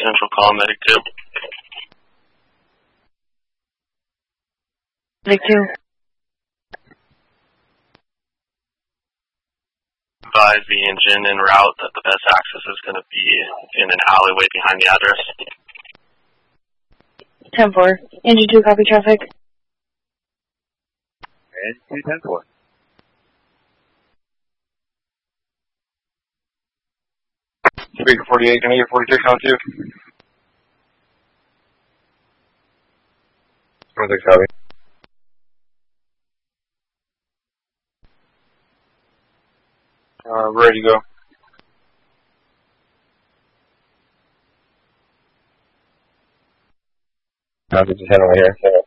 Central call, Medic 2. Medic 2. Advise the engine en route that the best access is going to be in an alleyway behind the address. 10-4. Engine 2, copy traffic. Engine 2, 10-4. Speaker 48, can I get 46 on 2? 26, copy. Ready to go. I'll get you handle here.